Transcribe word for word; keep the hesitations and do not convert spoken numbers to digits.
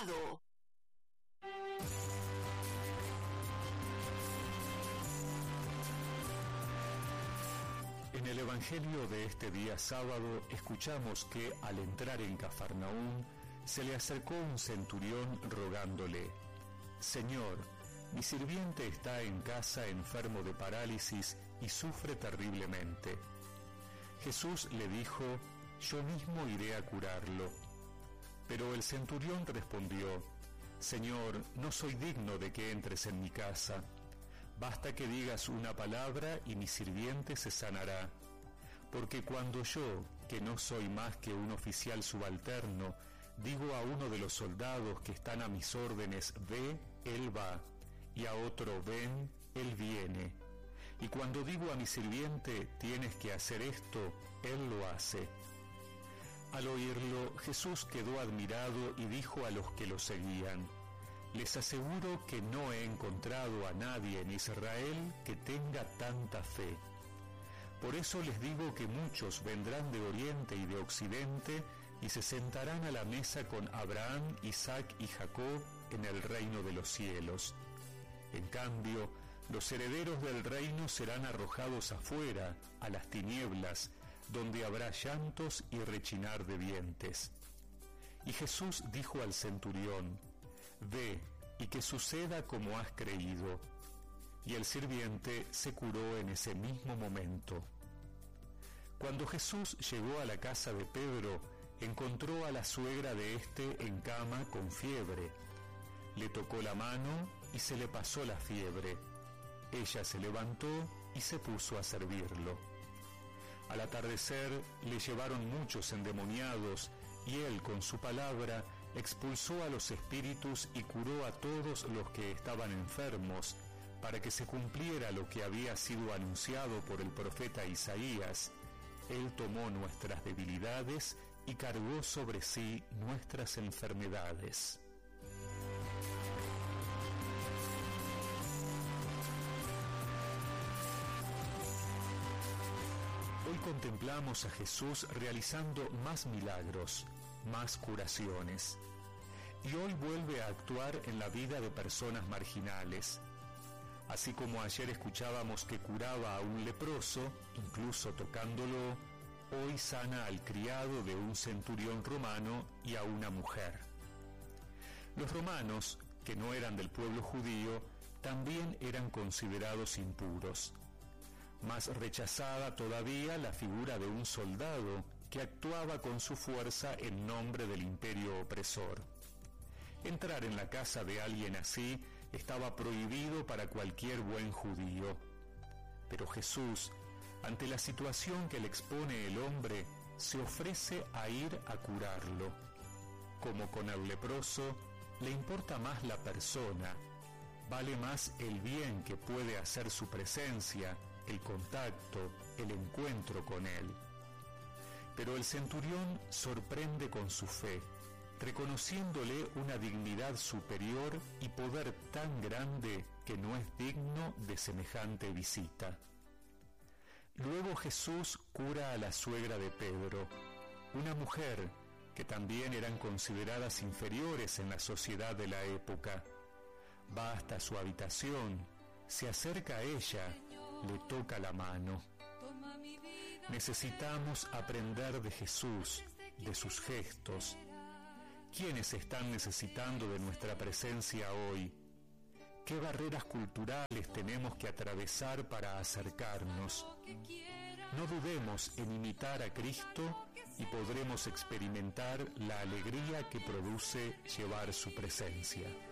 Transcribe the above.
sábado. En el Evangelio de este día sábado escuchamos que al entrar en Cafarnaúm se le acercó un centurión rogándole: Señor, mi sirviente está en casa enfermo de parálisis y sufre terriblemente. Jesús le dijo: Yo mismo iré a curarlo. Pero el centurión respondió: Señor, no soy digno de que entres en mi casa. Basta que digas una palabra y mi sirviente se sanará. Porque cuando yo, que no soy más que un oficial subalterno, digo a uno de los soldados que están a mis órdenes, ve, él va, y a otro, ven, él viene. Y cuando digo a mi sirviente, tienes que hacer esto, él lo hace. Al oírlo, Jesús quedó admirado y dijo a los que lo seguían: Les aseguro que no he encontrado a nadie en Israel que tenga tanta fe. Por eso les digo que muchos vendrán de oriente y de occidente y se sentarán a la mesa con Abraham, Isaac y Jacob en el reino de los cielos. En cambio, los herederos del reino serán arrojados afuera, a las tinieblas, donde habrá llantos y rechinar de dientes. Y Jesús dijo al centurión: Ve, y que suceda como has creído. Y el sirviente se curó en ese mismo momento. Cuando Jesús llegó a la casa de Pedro, encontró a la suegra de éste en cama con fiebre. Le tocó la mano y se le pasó la fiebre. Ella se levantó y se puso a servirlo. Al atardecer le llevaron muchos endemoniados y él con su palabra expulsó a los espíritus y curó a todos los que estaban enfermos, para que se cumpliera lo que había sido anunciado por el profeta Isaías: Él tomó nuestras debilidades y cargó sobre sí nuestras enfermedades. Hoy contemplamos a Jesús realizando más milagros, más curaciones. Y hoy vuelve a actuar en la vida de personas marginales. Así como ayer escuchábamos que curaba a un leproso, incluso tocándolo, hoy sana al criado de un centurión romano y a una mujer. Los romanos, que no eran del pueblo judío, también eran considerados impuros. Más rechazada todavía la figura de un soldado que actuaba con su fuerza en nombre del imperio opresor. Entrar en la casa de alguien así estaba prohibido para cualquier buen judío. Pero Jesús, ante la situación que le expone el hombre, se ofrece a ir a curarlo. Como con el leproso, le importa más la persona, vale más el bien que puede hacer su presencia, el contacto, el encuentro con él. Pero el centurión sorprende con su fe, reconociéndole una dignidad superior y poder tan grande que no es digno de semejante visita. Luego Jesús cura a la suegra de Pedro, una mujer que también eran consideradas inferiores en la sociedad de la época. Va hasta su habitación, se acerca a ella, le toca la mano. Necesitamos aprender de Jesús, de sus gestos. ¿Quiénes están necesitando de nuestra presencia hoy? ¿Qué barreras culturales tenemos que atravesar para acercarnos? No dudemos en imitar a Cristo y podremos experimentar la alegría que produce llevar su presencia.